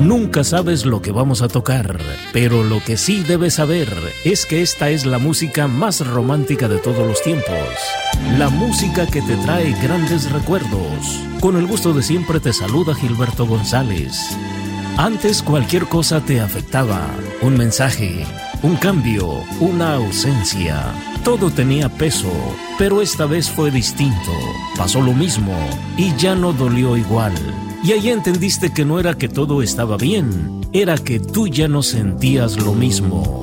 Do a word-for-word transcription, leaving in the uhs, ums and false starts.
Nunca sabes lo que vamos a tocar, pero lo que sí debes saber es que esta es la música más romántica de todos los tiempos. La música que te trae grandes recuerdos. Con el gusto de siempre te saluda Gilberto González. Antes cualquier cosa te afectaba, un mensaje, un cambio, una ausencia. Todo tenía peso, pero esta vez fue distinto. Pasó lo mismo y ya no dolió igual. Y ahí entendiste que no era que todo estaba bien, era que tú ya no sentías lo mismo.